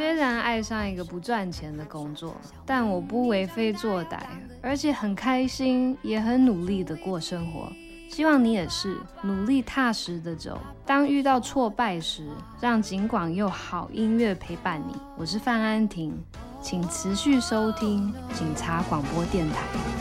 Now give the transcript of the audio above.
虽然爱上一个不赚钱的工作，但我不为非作歹，而且很开心，也很努力的过生活。希望你也是努力踏实的走，当遇到挫败时，让警广又好音乐陪伴你。我是范安婷，请持续收听警察广播电台。